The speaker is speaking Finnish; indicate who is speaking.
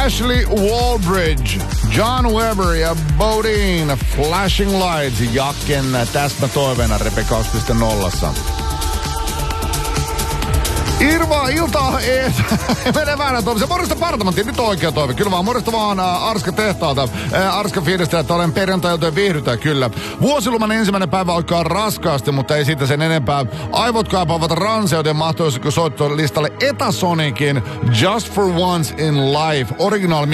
Speaker 1: Ashley Wallbridge, John Weber ja Bodine, Flashing Lights, Jakken täsmätoiveena Rebecca 2.0. Irva, iltaa menee väärään toivossa. Morjesta Partamantiin, nyt oikea toive. Kyllä vaan, morjesta vaan Arska tehtaalta. Arska fiilistä, että olen perjantailta viihdytään kyllä. Vuosiluman ensimmäinen päivä oikeaa raskaasti, mutta ei siitä sen enempää. Aivot kaipaavat ranseuden mahtoisiko soittolistalle Etasonicin Just for Once in Life. Original